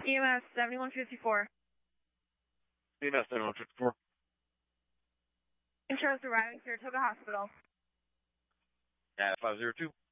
EMS 7154. EMS 7154. Insurance arriving Saratoga Hospital. At 502.